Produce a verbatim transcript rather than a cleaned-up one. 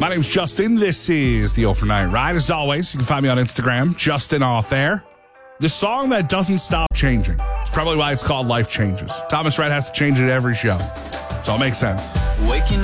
My name's Justin. This is the Overnight Ride. As always, you can find me on Instagram, Justin Off There. The song that doesn't stop changing. It's probably why it's called Life Changes. Thomas Rhett has to change it every show. So it makes sense. Waking